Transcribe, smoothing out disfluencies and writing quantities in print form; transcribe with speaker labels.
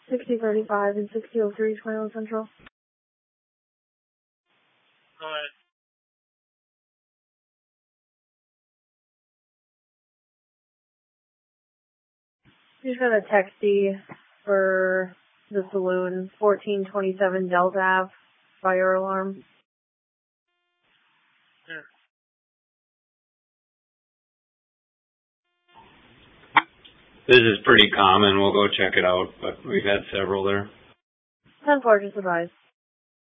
Speaker 1: 6035 and 6003 Twin Central.
Speaker 2: Go ahead.
Speaker 1: You just got a taxi for the saloon, 1427 Delta Ave, fire alarm.
Speaker 2: Here.
Speaker 3: This is pretty common. We'll go check it out, but we've had several there.
Speaker 1: 10-4, just advise.